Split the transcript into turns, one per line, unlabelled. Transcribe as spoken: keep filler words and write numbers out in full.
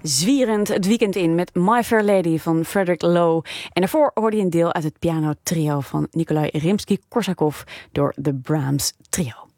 zwierend het weekend in met My Fair Lady van Frederick Lowe. En daarvoor hoorde je een deel uit het pianotrio van Nikolai Rimsky-Korsakov door de Brahms Trio.